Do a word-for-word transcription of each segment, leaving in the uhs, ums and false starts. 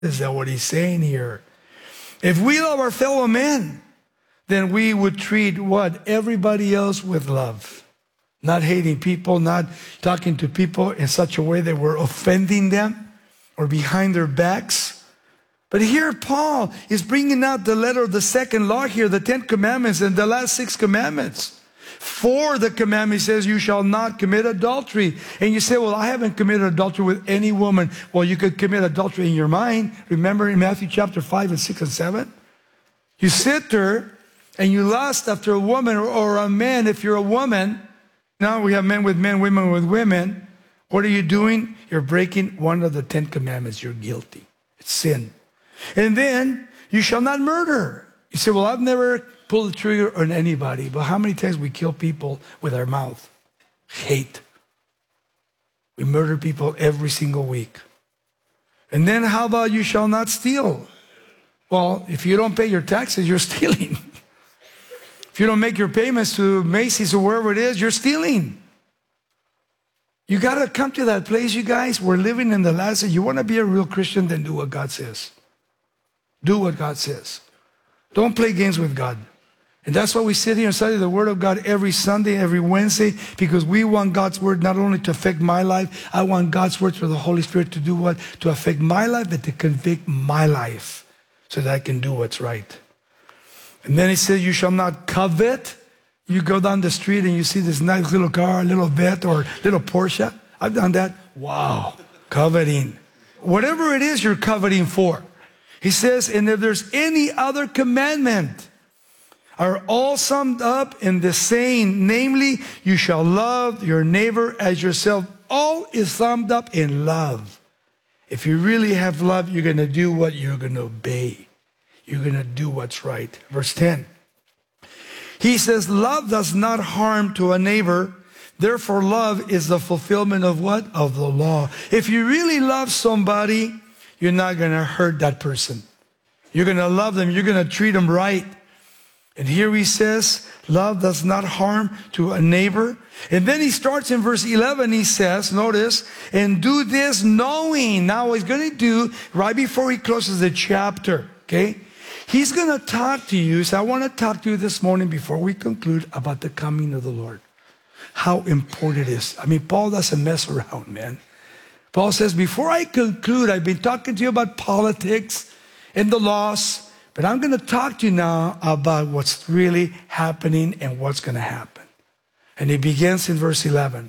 Is that what he's saying here? If we love our fellow men, then we would treat what? Everybody else with love. Not hating people, not talking to people in such a way that we're offending them or behind their backs. But here Paul is bringing out the letter of the second law here, the Ten Commandments and the last six commandments. For the commandment says, you shall not commit adultery. And you say, well, I haven't committed adultery with any woman. Well, you could commit adultery in your mind. Remember in Matthew chapter five and six and seven? You sit there and you lust after a woman or, or a man. If you're a woman, now we have men with men, women with women. What are you doing? You're breaking one of the Ten Commandments. You're guilty. It's sin. And then, you shall not murder. You say, well, I've never pulled the trigger on anybody. But how many times we kill people with our mouth? Hate. We murder people every single week. And then how about you shall not steal? Well, if you don't pay your taxes, you're stealing. If you don't make your payments to Macy's or wherever it is, you're stealing. You got to come to that place, you guys. We're living in the last days. You want to be a real Christian, then do what God says. Do what God says. Don't play games with God. And that's why we sit here and study the Word of God every Sunday, every Wednesday, because we want God's Word not only to affect my life, I want God's Word through the Holy Spirit to do what? To affect my life, but to convict my life so that I can do what's right. And then he says, you shall not covet. You go down the street and you see this nice little car, little Vet or little Porsche. I've done that. Wow, coveting. Whatever it is you're coveting for. He says, and if there's any other commandment, are all summed up in the saying, namely, you shall love your neighbor as yourself. All is summed up in love. If you really have love, you're going to do what? You're going to obey. You're going to do what's right. Verse ten. He says, love does not harm to a neighbor. Therefore, love is the fulfillment of what? Of the law. If you really love somebody, you're not going to hurt that person. You're going to love them. You're going to treat them right. And here he says, love does not harm to a neighbor. And then he starts in verse eleven, he says, notice, and do this knowing. Now what he's going to do, right before he closes the chapter, okay? He's going to talk to you. So I want to talk to you this morning before we conclude about the coming of the Lord. How important it is. I mean, Paul doesn't mess around, man. Paul says, before I conclude, I've been talking to you about politics and the laws, but I'm going to talk to you now about what's really happening and what's going to happen. And he begins in verse eleven.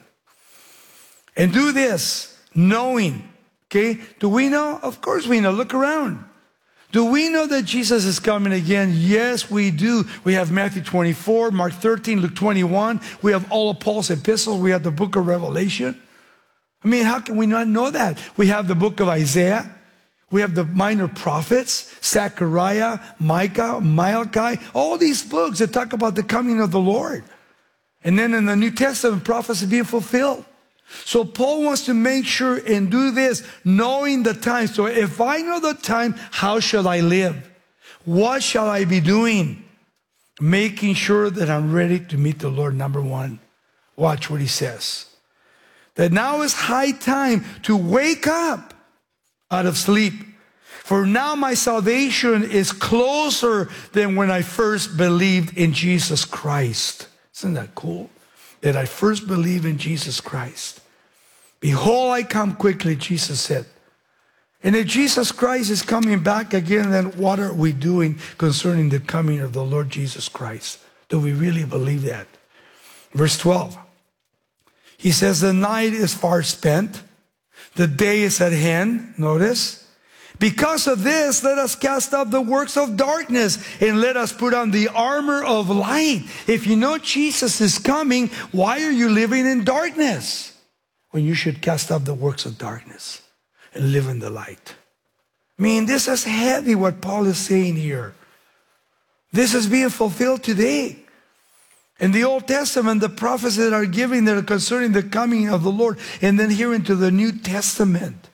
And do this, knowing. Okay, do we know? Of course we know. Look around. Do we know that Jesus is coming again? Yes, we do. We have Matthew twenty-four, Mark thirteen, Luke twenty-one. We have all of Paul's epistles. We have the book of Revelation. I mean, how can we not know that? We have the book of Isaiah. We have the minor prophets, Zechariah, Micah, Malachi, all these books that talk about the coming of the Lord. And then in the New Testament, prophecy being fulfilled. So Paul wants to make sure and do this, knowing the time. So if I know the time, how shall I live? What shall I be doing? Making sure that I'm ready to meet the Lord, number one. Watch what he says. That now is high time to wake up out of sleep. For now my salvation is closer than when I first believed in Jesus Christ. Isn't that cool? That I first believed in Jesus Christ. Behold, I come quickly, Jesus said. And if Jesus Christ is coming back again, then what are we doing concerning the coming of the Lord Jesus Christ? Do we really believe that? Verse twelve. He says, the night is far spent. The day is at hand. Notice. Because of this, let us cast off the works of darkness and let us put on the armor of light. If you know Jesus is coming, why are you living in darkness when you should cast off the works of darkness and live in the light? I mean, this is heavy what Paul is saying here. This is being fulfilled today. In the Old Testament, the prophets that are giving that are concerning the coming of the Lord, and then here into the New Testament.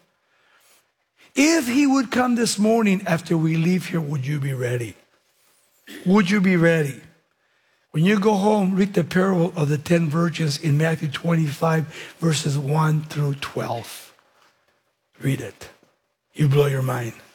If he would come this morning after we leave here, would you be ready? Would you be ready? When you go home, read the parable of the ten virgins in Matthew twenty-five, verses one through twelve. Read it. You blow your mind.